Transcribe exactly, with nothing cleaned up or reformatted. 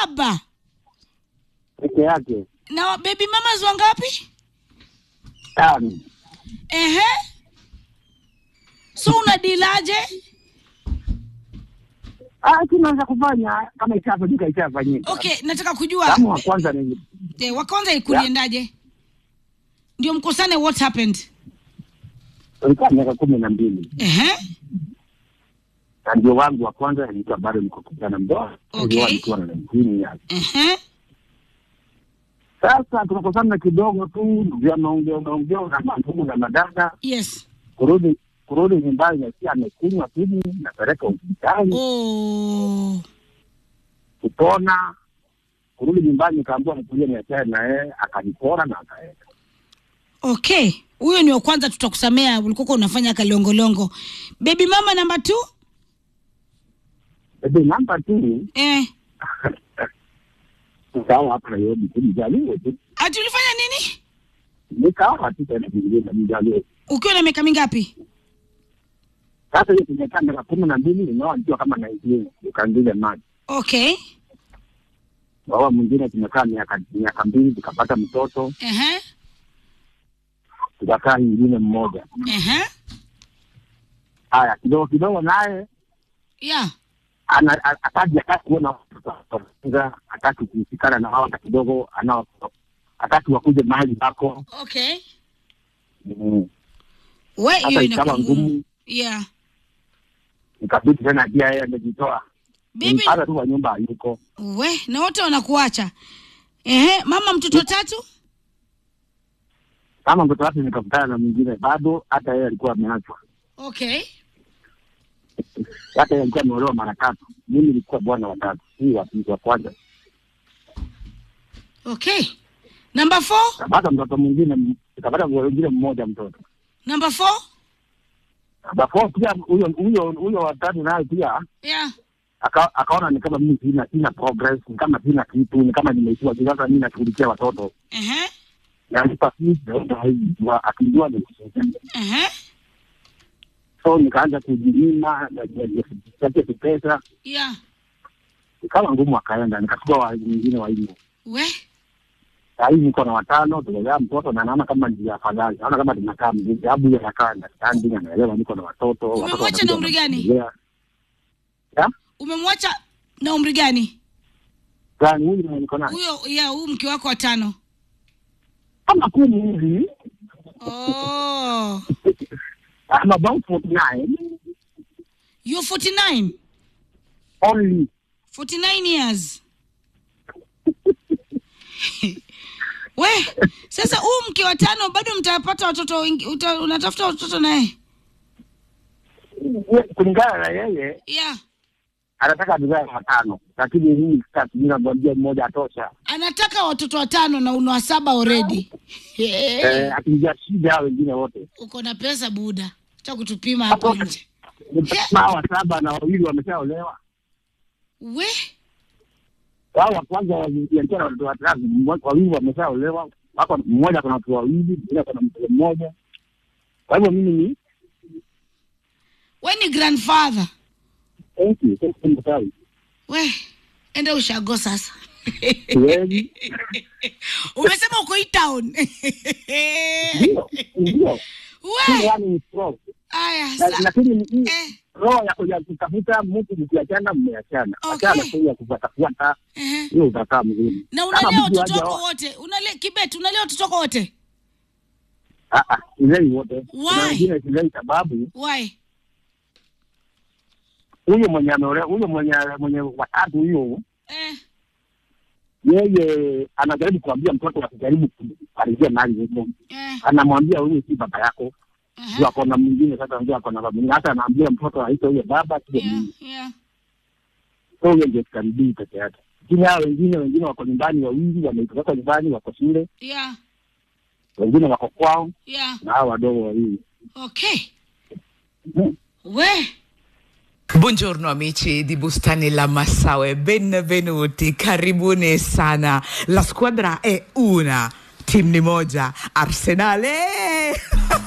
baba peke yake. Na baby mamas wangapi? Tano. Ehe. So unadilaje? Ah, tunaweza kufanya kama itafanyika itafanyika. Okay, nataka kujua. Kama wa kwanza ni eh, wa kwanza ikuliendaje? Yeah. Ndio mkosane, what happened? Ulikuwa miaka kumi na mbili. Ehe. Na ndio wangu wa kwanza nilikuwa bado niko kijana mdogo. Okay. Nilikuwa na mjini yake. Ehe. Sasa tunakosana kidogo tu, vya maongeo maongeo na mambo na madada. Yes. Kurudi kurudi nyumbani na si amekunywa pili na peleka hospitali. Oh. Kupona. Kurudi nyumbani nikaambiwa nikuja niachane na yeye, akanipora na akaenda. Okay. Huyo ni wa kwanza, tutakusamea, ulikuwa unafanya kalongolongo. Baby mama number two? Baby number two? Eh. Nikawa hapa hiyo mjaliwe tu. Ati ulifanya nini? Nikawa tu tena vingine mjaliwe. Ukiwa na miaka mingapi? Sasa hiyo tumekaa miaka kumi na mbili, ninaona nikiwa kama nineteen, nikaanza maji. Okay. Baba mwingine tumekaa miaka miaka mbili tukapata mtoto. Ehe. Tukakaa nyingine mmoja. Ehe. Haya, kidogo kidogo naye. Yeah. Ana ataji ataki kuona kwanza, ataki kusikana na hao kidogo, anao ataki wakuje mahali pako. Okay. Mm. Wewe hiyo inakuwa ngumu. Yeah. Nikabidi tena pia yeye amejitoa. Bibi hata tu wa nyumba yuko. We, na wote wanakuacha. Ehe, mama mtoto yeah. tatu? Kama mtoto wake nikakutana na mwingine bado, hata yeye alikuwa ameachwa. Okay. Hata yeye alikuwa ameolewa mara tatu. Mimi nilikuwa bwana wa tatu. Hii wa wa kwanza. Okay. Number four? Kabata mtoto mwingine, kabata mwingine mmoja mtoto. Number four? Number four pia huyo huyo huyo wa tatu naye pia. Yeah. Aka akaona ni kama mimi sina sina progress, ni kama sina kitu, ni kama nimeishiwa sasa mimi nashughulikia watoto. Eh eh. Na nipa fees ndio akijua ni kusaidia. Eh eh. So nikaanza kujilima na kupata pesa. Yeah. Kama ngumu akaenda, nikachukua wa mwingine wa hiyo. We? Sasa niko na watano, tulilea mtoto na naona kama ni afadhali. Naona kama tunakaa mzuri, sababu ya kanda, standing anaelewa niko na watoto. Umemwacha na umri gani? Ya? Umemwacha na umri gani? Gani huyu niko naye? Huyo ya huyu mke wako wa tano. Kama kumi hivi. Oh. I'm about forty-nine. You're forty-nine? Only. forty-nine years. We, sasa huu mke wa tano bado mtapata watoto, unatafuta watoto naye? Kulingana na yeye. Yeah. Anataka tuzae watano, lakini hii sasa bila mwambia mmoja atosha. Anataka watoto watano na una saba already. Eh, akija shida wengine wote. Uko na pesa buda. Acha kutupima hapo nje. Hawa saba na wawili wameshaolewa. We? Wao kwanza walianza na watoto watatu, wawili wameshaolewa, wako mmoja kuna watu wawili, mwingine kuna mtoto mmoja. Kwa hivyo mimi ni wewe ni grandfather. Thank you. Thank you mtawi. We, enda ushago sasa. Wewe. Umesema uko hii town. Ndio, ndio. We. Yaani strong. Aya, sasa. Lakini ni roho ya kuja kutafuta mtu mkiachana mmeachana. Achana tu ya kupata hiyo utakaa mzuri. Na unalea watoto wako wote? Unalea Kibet, unalea watoto wako wote? Ah ah, ile wote. Why? Ile ile sababu. Why? Huyo mwenye ameolewa, huyo mwenye mwenye watatu huyo. Eh. Yeye anajaribu kuambia mtoto asijaribu kukaribia mali hizo. Eh. Anamwambia huyu si baba yako. Uh-huh. Ndio kuna mwingine sasa ndio kuna baba mwingine, hata anaambia mtoto aite huyo baba sio mimi. Yeah, yeah. So yeye ndio karibu peke yake. Lakini hao wengine wengine wako nyumbani, wawili wametoka nyumbani wako shule. Yeah. Wengine wako kwao. Yeah. Na hao wadogo wawili. Okay. Mm. We. Buongiorno amici di Bustani La Massaue, benvenuti, karibuni sana. La squadra è una, team ni moja, Arsenale.